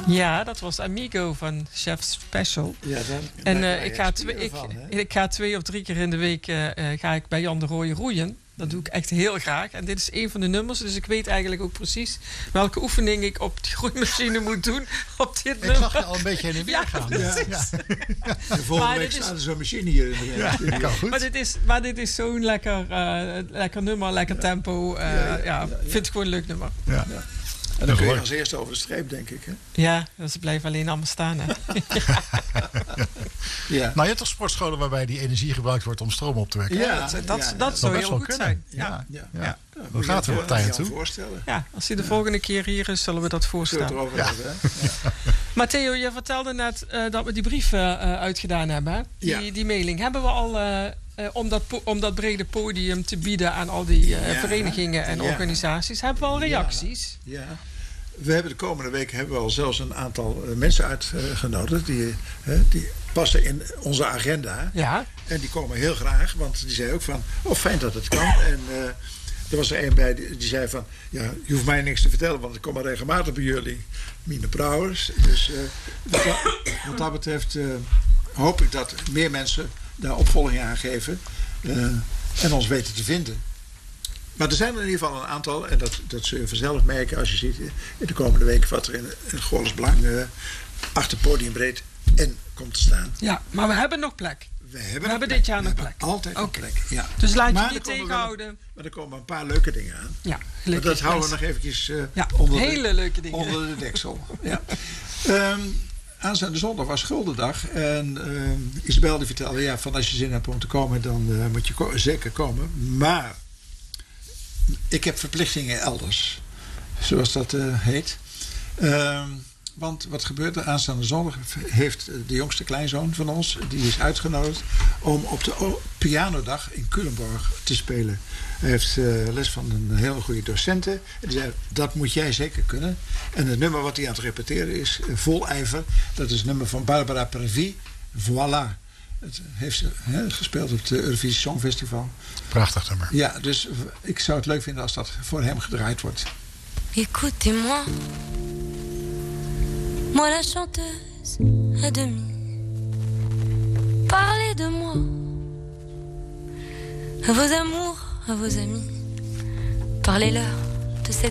Ja, dat was Amigo van Chef Special. Ja, en ik ga 2 of 3 keer in de week ga ik bij Jan de Rooij roeien. Dat doe ik echt heel graag. En dit is een van de nummers. Dus ik weet eigenlijk ook precies welke oefening ik op die groeimachine moet doen. Op dit nummer. Ik zag je al een beetje heen en weer gaan. Ja. De volgende week staat er zo'n machine hier in de kan goed. Maar dit is zo'n lekker nummer, lekker tempo. Vind het gewoon een leuk nummer. Ja. En dan kun je als eerste over de streep, denk ik. Hè? Ja, ze blijven alleen allemaal staan. Hè? Ja. Nou, je hebt toch sportscholen waarbij die energie gebruikt wordt om stroom op te wekken? Ja, dat zou heel goed zijn. Ja. Dan gaat er op tijd toe. Voorstellen. Ja, als hij de volgende keer hier is, zullen we dat voorstellen. Maar Theo, je vertelde net dat we die brief uitgedaan hebben. Hè? Die mailing. Hebben we al... om dat brede podium te bieden aan al die verenigingen en organisaties. Hebben we al reacties? Ja. We hebben de komende week al zelfs een aantal mensen uitgenodigd. Die passen in onze agenda. Ja. En die komen heel graag. Want die zei ook van, fijn dat het kan. En er was er een bij die zei van... Ja, je hoeft mij niks te vertellen, want ik kom maar regelmatig bij jullie. Mine Brouwers. Dus wat dat betreft hoop ik dat meer mensen daar opvolging aan geven. En ons weten te vinden. Maar er zijn er in ieder geval een aantal. En dat zul je vanzelf merken als je ziet in de komende weken wat er in Goorles Belang achter podiumbreed en komt te staan. Ja, maar we hebben nog plek. We hebben dit jaar nog plek. Altijd een plek, ja. Dus laat je niet tegenhouden. Maar er komen een paar leuke dingen aan. Ja, maar dat houden we nog eventjes leuke dingen. Onder de deksel. Ja. Aanstaande zondag was Guldendag. En Isabel die vertelde, van als je zin hebt om te komen, dan moet je zeker komen. Maar ik heb verplichtingen elders. Zoals dat heet. Want wat gebeurt er? Aanstaande zondag heeft de jongste kleinzoon van ons, die is uitgenodigd om op de pianodag in Culemborg te spelen. Hij heeft les van een hele goede docenten. En die zei, dat moet jij zeker kunnen. En het nummer wat hij aan het repeteren is, vol ijver, dat is het nummer van Barbara Pravi, Voilà. Het heeft ze gespeeld op het Eurovisie Songfestival. Prachtig nummer. Ja, dus ik zou het leuk vinden als dat voor hem gedraaid wordt. Écoutez-moi, moi la chanteuse à demi. Parlez de moi, à vos amours, à vos amis. Parlez-leur